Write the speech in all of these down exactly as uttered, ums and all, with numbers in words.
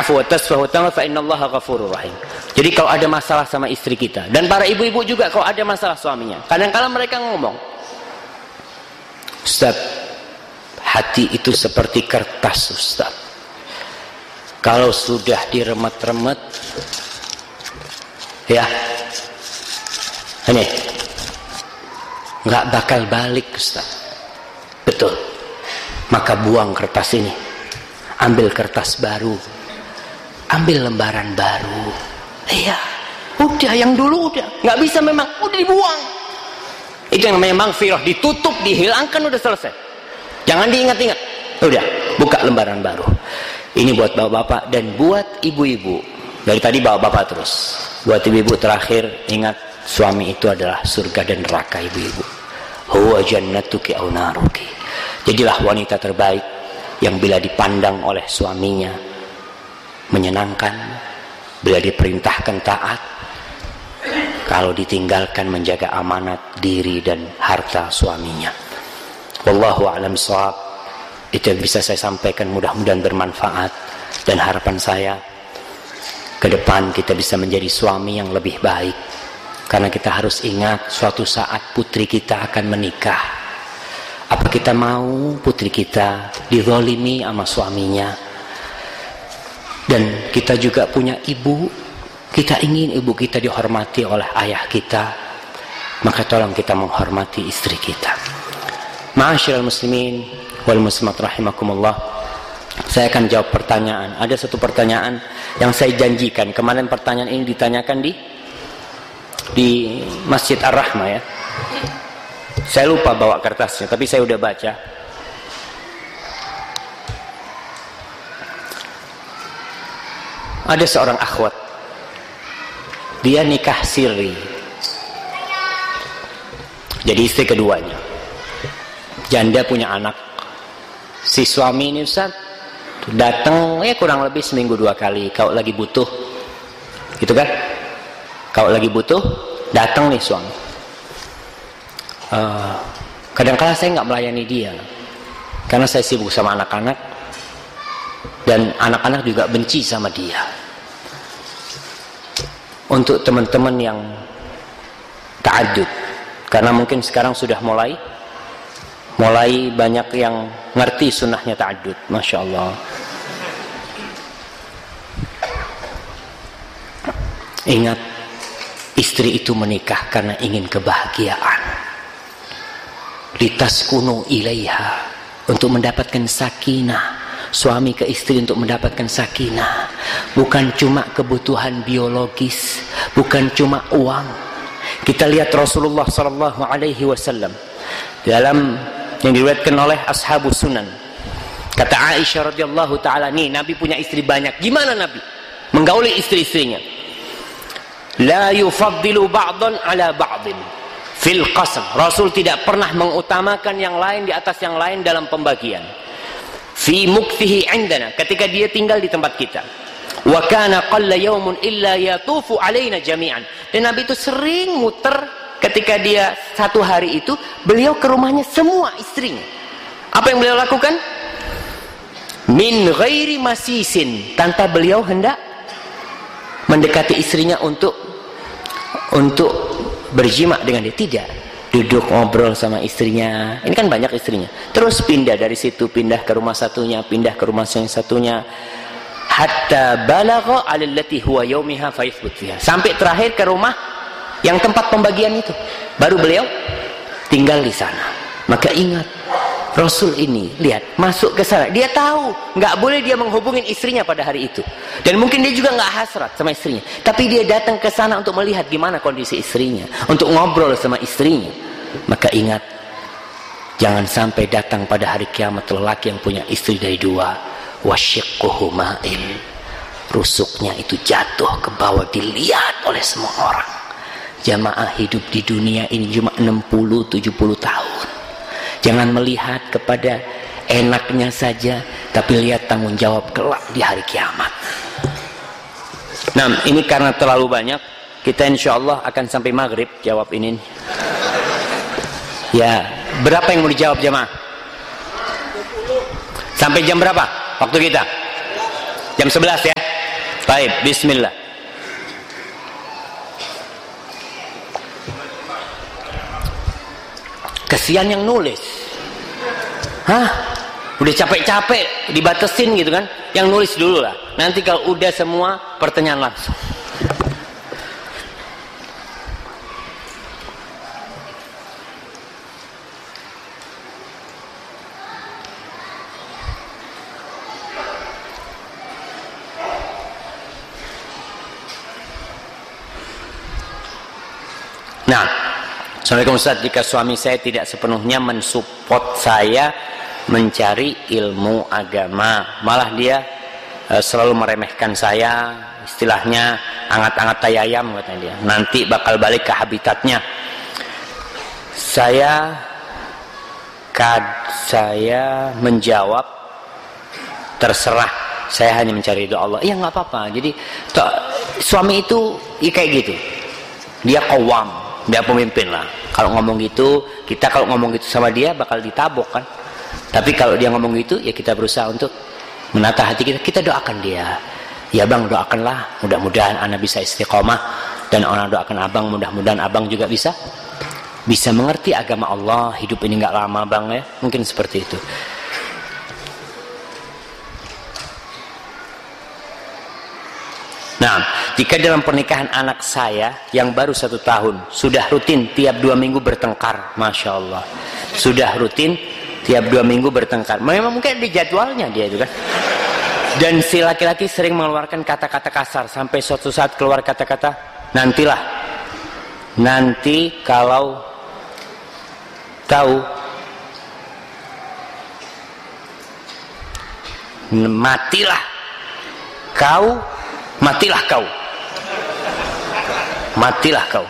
ta'fu wa tasfahu wa taghfir fa innallaha ghafurur rahim. Jadi kalau ada masalah sama istri kita, dan para ibu-ibu juga kalau ada masalah suaminya, kadang-kadang mereka ngomong, Ustaz, hati itu seperti kertas Ustaz, kalau sudah diremet-remet ya ini nggak bakal balik Ustaz. Betul. Maka buang kertas ini, ambil kertas baru, ambil lembaran baru. Iya, udah yang dulu udah nggak bisa, memang udah dibuang. Itu yang namanya maghfirah, ditutup, dihilangkan, udah selesai. Jangan diingat-ingat. Udah, buka lembaran baru. Ini buat bapak-bapak dan buat ibu-ibu. Dari tadi bapak-bapak terus. Buat ibu-ibu terakhir, ingat suami itu adalah surga dan neraka ibu-ibu. Huwa jannatuki aw naruki. Jadilah wanita terbaik yang bila dipandang oleh suaminya menyenangkan, bila diperintahkan taat, kalau ditinggalkan menjaga amanat diri dan harta suaminya. Wallahu a'lam shawab. Itu yang bisa saya sampaikan, mudah-mudahan bermanfaat, dan harapan saya ke depan kita bisa menjadi suami yang lebih baik. Karena kita harus ingat suatu saat putri kita akan menikah. Apa kita mau putri kita dizalimi sama suaminya? Dan kita juga punya ibu, kita ingin ibu kita dihormati oleh ayah kita, maka tolong kita menghormati istri kita. Ma'asyiral muslimin wal muslimat rahimakumullah. Saya akan jawab pertanyaan. Ada satu pertanyaan yang saya janjikan. Kemarin pertanyaan ini ditanyakan di di Masjid Ar-Rahmah ya. Saya lupa bawa kertasnya, tapi saya udah baca. Ada seorang akhwat, dia nikah siri, jadi istri keduanya. Janda punya anak. Si suami ini Ustaz datang ya kurang lebih seminggu dua kali. Kalau lagi butuh, gitu kan? Kalau lagi butuh datang nih suami. Uh, kadang-kadang saya nggak melayani dia karena saya sibuk sama anak-anak, dan anak-anak juga benci sama dia. Untuk teman-teman yang ta'addud, karena mungkin sekarang sudah mulai mulai banyak yang ngerti sunnahnya ta'addud, Masya Allah. Ingat, istri itu menikah karena ingin kebahagiaan. Litaskunu ilaiha, untuk mendapatkan sakinah. Suami ke istri untuk mendapatkan sakinah. Bukan cuma kebutuhan biologis, bukan cuma uang. Kita lihat Rasulullah sallallahu alaihi wasallam dalam yang diriwayatkan oleh ashabus sunan. Kata Aisyah radhiyallahu taala, nih Nabi punya istri banyak. Gimana Nabi menggauli istri-istrinya? La yufaddilu ba'dan ala ba'din fil qasam. Rasul tidak pernah mengutamakan yang lain di atas yang lain dalam pembagian. Fi mukthihi indana, ketika dia tinggal di tempat kita. Wa kana qalla yawmun illa yatufu alaina jami'an. Dan Nabi itu sering muter ketika dia satu hari itu, beliau ke rumahnya semua istrinya. Apa yang beliau lakukan? Min ghairi masisin, tanpa beliau hendak mendekati istrinya untuk untuk berjima dengan dia, tidak. Duduk ngobrol sama istrinya, ini kan banyak istrinya, terus pindah dari situ, pindah ke rumah satunya, pindah ke rumah yang satunya, hatta balagha alallati huwa yaumiha fa yathbut fiha, sampai terakhir ke rumah yang tempat pembagian itu, baru beliau tinggal di sana. Maka ingat, Rasul ini lihat masuk ke sana, dia tahu nggak boleh dia menghubungin istrinya pada hari itu, dan mungkin dia juga nggak hasrat sama istrinya, tapi dia datang ke sana untuk melihat gimana kondisi istrinya, untuk ngobrol sama istrinya. Maka ingat, jangan sampai datang pada hari kiamat lelaki yang punya istri dari dua, wasyiqquhu ma'il, rusuknya itu jatuh ke bawah, dilihat oleh semua orang. Jamaah hidup di dunia ini cuma enam puluh tujuh puluh tahun. Jangan melihat kepada enaknya saja, tapi lihat tanggung jawab kelak di hari kiamat. Nah, ini karena terlalu banyak, kita insya Allah akan sampai maghrib jawab ini. Ya, berapa yang mau dijawab jamaah? Sampai jam berapa waktu kita? Jam sebelas ya. Baik, bismillah. Kesian yang nulis. Hah? Udah capek-capek dibatesin gitu kan? Yang nulis dulu lah. Nanti kalau udah semua pertanyaan langsung. Nah, Assalamualaikum Ustaz, jika suami saya tidak sepenuhnya mensupport saya mencari ilmu agama, malah dia e, selalu meremehkan saya, istilahnya angat-angat tayayam katanya dia, nanti bakal balik ke habitatnya. Saya kad saya menjawab, terserah, saya hanya mencari ridho Allah. Iya, nggak apa-apa. Jadi to, suami itu ya kayak gitu, dia qawwam, dia pemimpin lah. Kalau ngomong gitu, kita kalau ngomong gitu sama dia bakal ditabok kan. Tapi kalau dia ngomong gitu, ya kita berusaha untuk menata hati kita. Kita doakan dia. Ya bang, doakanlah. Mudah-mudahan anak bisa istiqomah. Dan orang doakan abang, mudah-mudahan abang juga bisa bisa mengerti agama Allah. Hidup ini nggak lama bang ya. Mungkin seperti itu. Nah, jika dalam pernikahan anak saya yang baru satu tahun sudah rutin tiap dua minggu bertengkar, masya Allah, sudah rutin tiap dua minggu bertengkar. Memang mungkin di jadwalnya dia juga. Dan si laki-laki sering mengeluarkan kata-kata kasar sampai suatu saat keluar kata-kata nantilah, nanti kalau tahu, matilah kau. Matilah kau, matilah kau.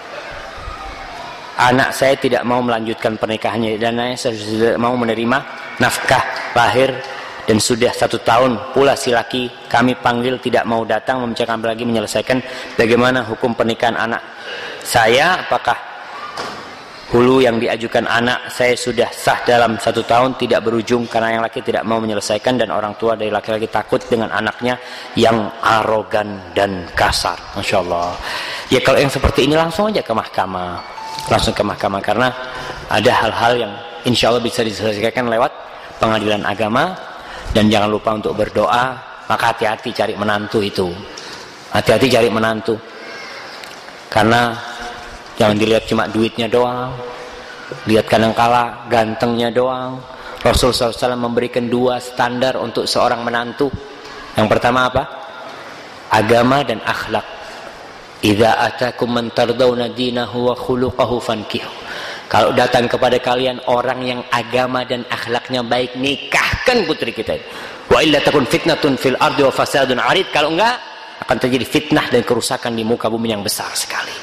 Anak saya tidak mau melanjutkan pernikahannya dan saya tidak mau menerima nafkah lahir dan sudah satu tahun pula si laki kami panggil tidak mau datang membicarakan lagi menyelesaikan bagaimana hukum pernikahan anak saya. Apakah hulu yang diajukan anak saya sudah sah dalam satu tahun tidak berujung karena yang laki tidak mau menyelesaikan dan orang tua dari laki-laki takut dengan anaknya yang arogan dan kasar. Masya Allah. Ya kalau yang seperti ini langsung aja ke mahkamah, langsung ke mahkamah karena ada hal-hal yang insya Allah bisa diselesaikan lewat pengadilan agama. Dan jangan lupa untuk berdoa. Maka hati-hati cari menantu itu, hati-hati cari menantu karena jangan dilihat cuma duitnya doang, lihat kadangkala gantengnya doang. Rasulullah shallallahu alaihi wasallam memberikan dua standar untuk seorang menantu. Yang pertama apa? Agama dan akhlak. Idza atakum man tardawna dinahu wa khuluquhu fankihu. Kalau datang kepada kalian orang yang agama dan akhlaknya baik, nikahkan putri kita. Wa illa takun fitnatun fil ardi wa fasadun arid. Kalau enggak akan terjadi fitnah dan kerusakan di muka bumi yang besar sekali.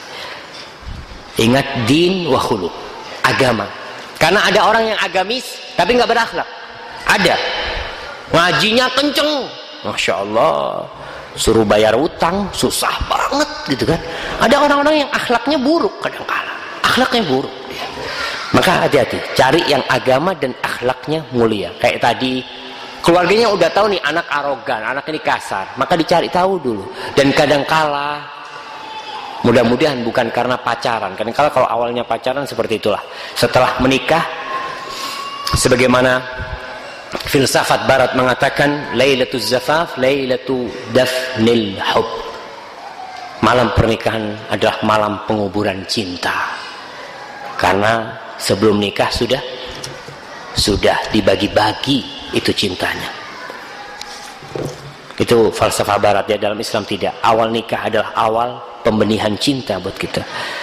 Ingat din wa khuluq, agama. Karena ada orang yang agamis tapi nggak berakhlak. Ada. Ngajinya kenceng, masya Allah, suruh bayar utang susah banget gitu kan. Ada orang-orang yang akhlaknya buruk kadang-kala, akhlaknya buruk. Maka hati-hati, cari yang agama dan akhlaknya mulia. Kayak tadi, keluarganya udah tahu nih anak arogan, anak ini kasar, maka dicari tahu dulu. Dan kadang-kala mudah-mudahan bukan karena pacaran. Kadang-kala kalau awalnya pacaran seperti itulah. Setelah menikah, sebagaimana filsafat barat mengatakan lailatul zafaf lailatu dafnil hub. Malam pernikahan adalah malam penguburan cinta. Karena sebelum nikah sudah sudah dibagi-bagi itu cintanya. Itu falsafah barat ya, dalam Islam tidak. Awal nikah adalah awal pembenihan cinta buat kita.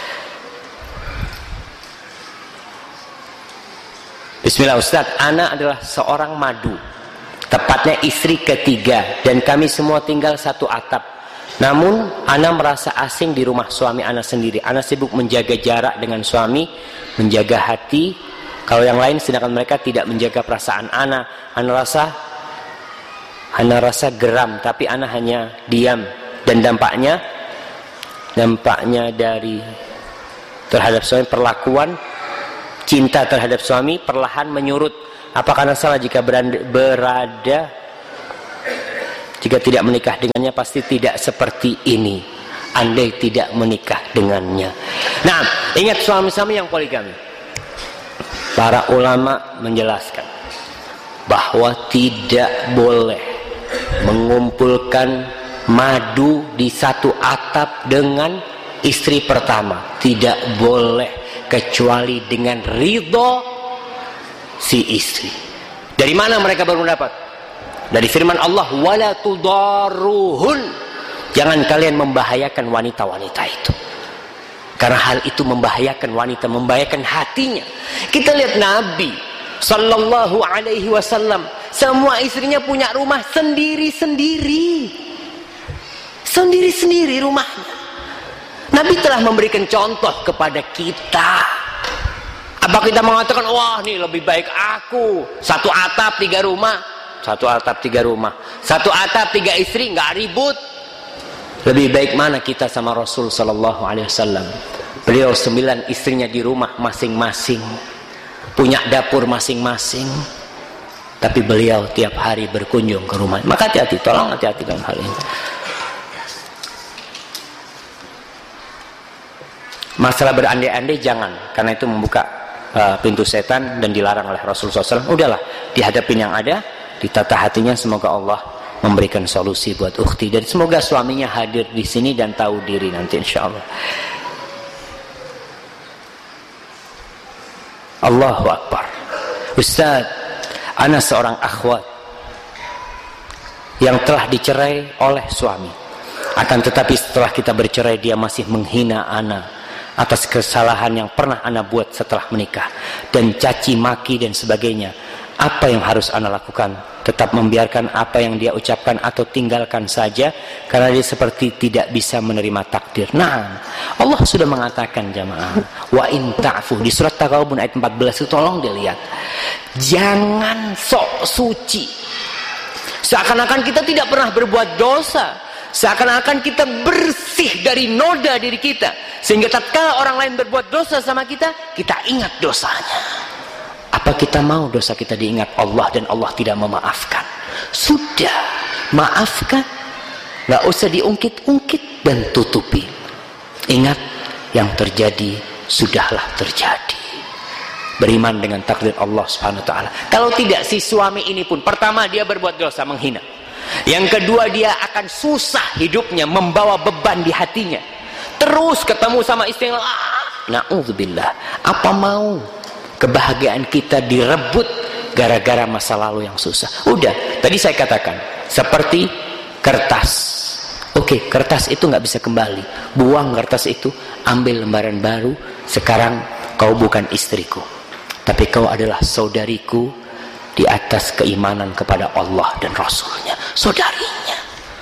Bismillah Ustaz, ana adalah seorang madu, tepatnya istri ketiga, dan kami semua tinggal satu atap. Namun ana merasa asing di rumah suami ana sendiri. Ana sibuk menjaga jarak dengan suami, menjaga hati. Kalau yang lain sedangkan mereka tidak menjaga perasaan ana. Ana rasa ana rasa geram, tapi ana hanya diam. Dan dampaknya dampaknya dari terhadap suami, perlakuan cinta terhadap suami perlahan menyurut. Apakah ana salah jika berada, berada jika Ketika tidak menikah dengannya pasti tidak seperti ini andai tidak menikah dengannya. Nah, ingat suami-suami yang poligami, para ulama menjelaskan bahwa tidak boleh mengumpulkan madu di satu atap dengan istri pertama. Tidak boleh kecuali dengan ridho si istri. Dari mana mereka baru mendapat? Dari firman Allah, wala tudarruhun. Jangan kalian membahayakan wanita-wanita itu. Karena hal itu membahayakan wanita, membahayakan hatinya. Kita lihat Nabi Sallallahu Alaihi Wasallam, semua istrinya punya rumah sendiri-sendiri, sendiri-sendiri rumahnya. Nabi telah memberikan contoh kepada kita. Apa kita mengatakan, wah nih lebih baik aku satu atap tiga rumah, satu atap tiga rumah, satu atap tiga istri, nggak ribut. Lebih baik mana kita sama Rasul Sallallahu Alaihi Wasallam? Beliau sembilan istrinya di rumah masing-masing, punya dapur masing-masing, tapi beliau tiap hari berkunjung ke rumah. Maka hati-hati, tolong hati-hati dalam hal ini. Masalah berandai-andai jangan, karena itu membuka uh, pintu setan dan dilarang oleh Rasul Sallallahu Alaihi Wasallam. Udahlah, dihadapin yang ada, ditata hatinya. Semoga Allah memberikan solusi buat ukhti, dan semoga suaminya hadir di sini dan tahu diri nanti insyaallah. Allahu Akbar. Ustaz, ana seorang akhwat yang telah dicerai oleh suami, akan tetapi setelah kita bercerai dia masih menghina ana atas kesalahan yang pernah ana buat setelah menikah, dan caci maki dan sebagainya. Apa yang harus ana lakukan? Tetap membiarkan apa yang dia ucapkan atau tinggalkan saja karena dia seperti tidak bisa menerima takdir? Nah, Allah sudah mengatakan jamaah, wa in ta'fu, di surat Taghabun ayat empat belas itu tolong dilihat. Jangan sok suci, seakan-akan kita tidak pernah berbuat dosa, seakan-akan kita bersih dari noda diri kita, sehingga tatkala orang lain berbuat dosa sama kita, kita ingat dosanya. Apa kita mau dosa kita diingat Allah dan Allah tidak memaafkan? Sudah, maafkan, nggak usah diungkit-ungkit dan tutupi. Ingat, yang terjadi sudahlah terjadi. Beriman dengan takdir Allah Subhanahu Wa Taala. Kalau tidak, si suami ini pun pertama dia berbuat dosa, menghina. Yang kedua, dia akan susah hidupnya, membawa beban di hatinya. Terus ketemu sama istri, ah, na'udzubillah. Apa mau kebahagiaan kita direbut gara-gara masa lalu yang susah? Udah, tadi saya katakan seperti kertas. Oke, kertas itu nggak bisa kembali. Buang kertas itu, ambil lembaran baru. Sekarang kau bukan istriku, tapi kau adalah saudariku di atas keimanan kepada Allah dan Rasulnya. Saudarinya.